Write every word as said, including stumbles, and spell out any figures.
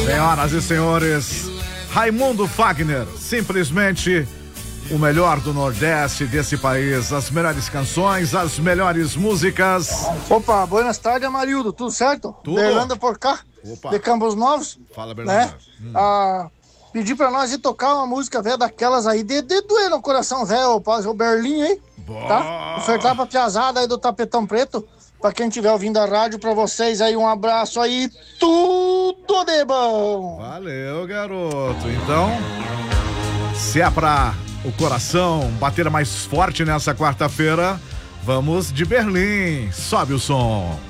Senhoras e senhores, Raimundo Fagner, simplesmente o melhor do Nordeste desse país, as melhores canções, as melhores músicas. Opa, boas tardes, Amarildo, tudo certo? Tudo. Berlanda por cá, Opa. de Campos Novos. Fala, Berlanda. Né? Hum. Ah, pedir pra nós ir tocar uma música velha daquelas aí, de, de doer no coração velho, o Berlim, hein? Boa. Tá? Ofertar pra piazada aí do Tapetão Preto, pra quem estiver ouvindo a rádio, pra vocês aí, um abraço aí, tudo de bom! Valeu, garoto. Então, se é pra o coração bater mais forte nessa quarta-feira, vamos de Berlim. Sobe o som.